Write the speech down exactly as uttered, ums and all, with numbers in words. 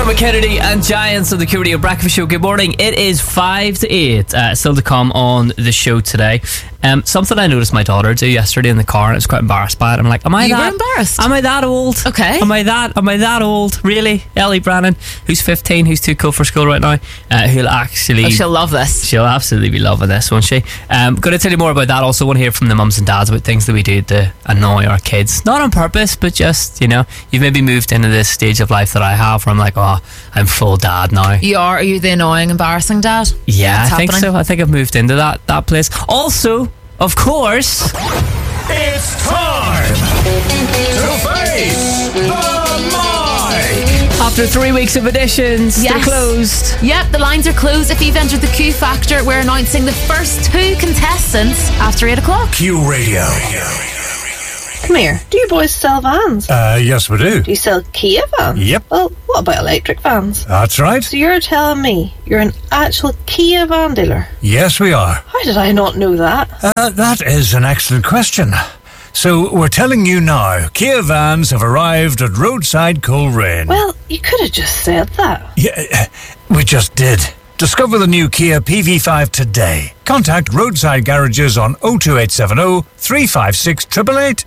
Dermot Kennedy and Giants of the Q Radio Breakfast Show. Good morning. It is five to eight. Uh, still to come on the show today. Um, something I noticed my daughter do yesterday in the car, and I was quite embarrassed by it. I'm like, am I you that? were embarrassed? Am I that old? Okay. Am I that? Am I that old? Really? Ellie Brannan, who's fifteen, who's too cool for school right now, uh, who'll actually... Oh, she'll love this. She'll absolutely be loving this, won't she? Um, going to tell you more about that. Also want to hear from the mums and dads about things that we do to annoy our kids. Not on purpose, but just, you know, you've maybe moved into this stage of life that I have where I'm like, oh, I'm full dad now. You are? Are you the annoying, embarrassing dad? Yeah, What's I think happening? so. I think I've moved into that, that place. Also, of course... It's time to face the mic. After three weeks of auditions, Yes. they're closed. Yep, the lines are closed. If you've entered the Q Factor, we're announcing the first two contestants after eight o'clock. Q Radio. Come here. Do you boys sell vans? Uh, yes, we do. Do you sell Kia vans? Yep. Well, what about electric vans? That's right. So you're telling me you're an actual Kia van dealer? Yes, we are. How did I not know that? Uh, that is an excellent question. So we're telling you now, Kia vans have arrived at Roadside Coleraine. Well, you could have just said that. Yeah, uh, we just did. Discover the new Kia P V five today. Contact Roadside Garages on oh two eight seven oh, three five six, eight eight eight.